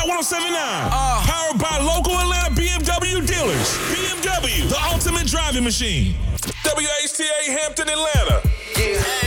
1079. Powered by local Atlanta BMW dealers. BMW, the ultimate driving machine. WHTA Hampton, Atlanta. Yeah.